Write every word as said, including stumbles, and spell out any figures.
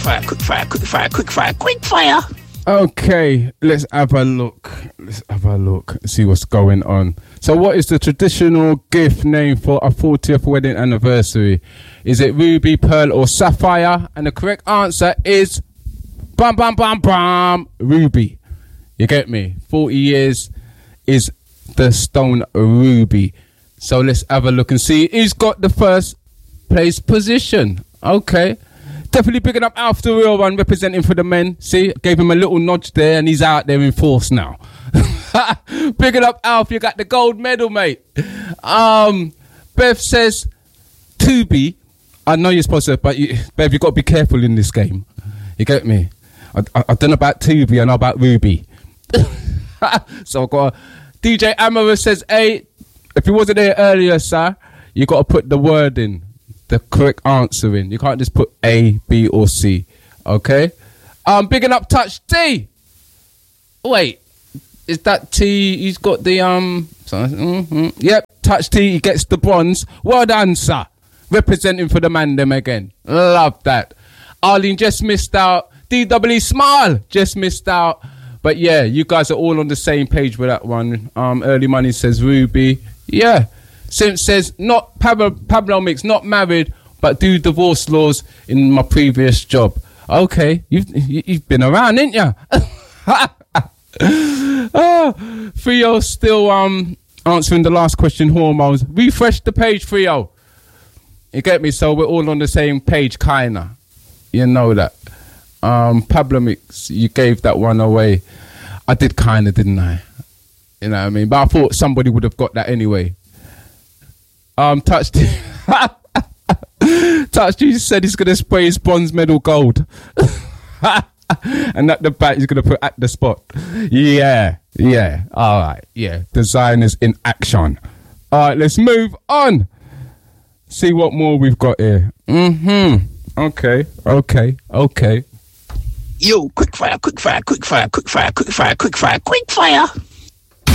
Fire, quick fire, quick fire, quick fire, quick fire. Okay, let's have a look. Let's have a look. See what's going on. So, what is the traditional gift name for a fortieth wedding anniversary? Is it ruby, pearl, or sapphire? And the correct answer is bam, bam, bam, bam, ruby. You get me? forty years is the stone ruby. So let's have a look and see who's got the first place position. Okay. Definitely picking up Alf the real one, representing for the men. See, gave him a little nudge there and he's out there in force now. Picking up Alf, you got the gold medal, mate. Um, Bev says, Tubi. I know you're supposed to, but you, Bev, you've got to be careful in this game. You get me? I, I, I don't know about Tubi, I know about Ruby. So I've got a, D J Amara says, hey, if you wasn't there earlier, sir, you got to put the word in. The correct answer in. You can't just put A, B, or C. Okay? Um, bigging up Touch T. Wait, is that T? He's got the um. Mm-hmm. Yep, Touch T. He gets the bronze. Well done, sir. Representing for the man them again. Love that. Arlene just missed out. D W Smile just missed out. But yeah, you guys are all on the same page with that one. Um, Early Money says Ruby. Yeah. Sim says, not Pablo, Pablo Mix, not married, but do divorce laws in my previous job. Okay, you've you've been around, ain't ya? Oh, Theo still um answering the last question, hormones. Refresh the page, Theo. You get me? So we're all on the same page, kinda. You know that. Um, Pablo Mix, you gave that one away. I did kinda, didn't I? You know what I mean? But I thought somebody would have got that anyway. Um, Touch Touch Jesus said he's gonna spray his bronze medal gold, and at the back he's gonna put at the spot. Yeah, yeah. All right, yeah. Designers in action. All right, let's move on. See what more we've got here. Mm-hmm. Okay, okay, okay. Yo, quick fire, quick fire, quick fire, quick fire, quick fire, quick fire, quick fire.